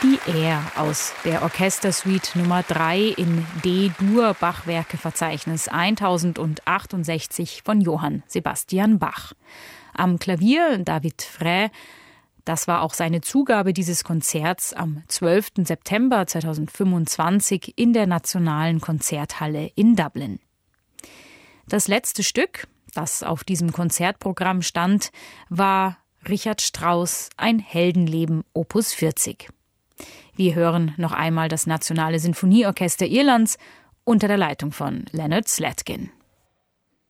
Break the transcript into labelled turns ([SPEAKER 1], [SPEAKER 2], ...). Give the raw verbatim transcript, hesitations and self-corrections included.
[SPEAKER 1] Die Air aus der Orchestersuite Nummer drei in D-Dur Bachwerkeverzeichnis tausendzachtundsechzig von Johann Sebastian Bach. Am Klavier David Frey. Das war auch seine Zugabe dieses Konzerts am zwölften September zweitausendfünfundzwanzig in der Nationalen Konzerthalle in Dublin. Das letzte Stück, das auf diesem Konzertprogramm stand, war Richard Strauss, ein Heldenleben, Opus vierzig. Wir hören noch einmal das Nationale Sinfonieorchester Irlands unter der Leitung von Leonard Slatkin.